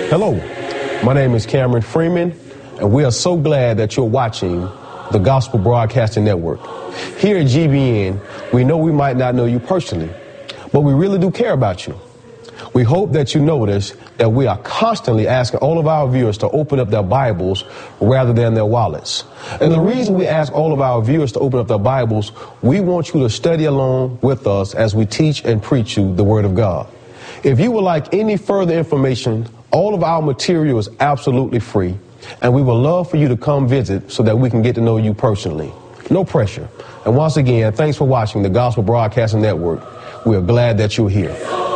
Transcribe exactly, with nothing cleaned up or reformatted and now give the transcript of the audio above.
Hello, my name is Cameron Freeman, and we are so glad that you're watching the Gospel Broadcasting Network. Here at G B N, we know we might not know you personally, but we really do care about you. We hope that you notice that we are constantly asking all of our viewers to open up their Bibles rather than their wallets. And the reason we ask all of our viewers to open up their Bibles, we want you to study along with us as we teach and preach you the Word of God. If you would like any further information, all of our material is absolutely free, and we would love for you to come visit so that we can get to know you personally. No pressure. And once again, thanks for watching the Gospel Broadcasting Network. We are glad that you're here.